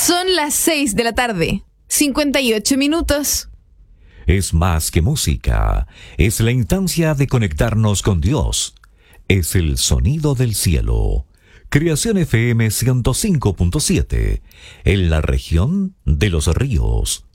Son las 6 de la tarde, 58 minutos. Es más que música, es la instancia de conectarnos con Dios. Es el sonido del cielo. Creación FM 105.7, en la región de Los Ríos.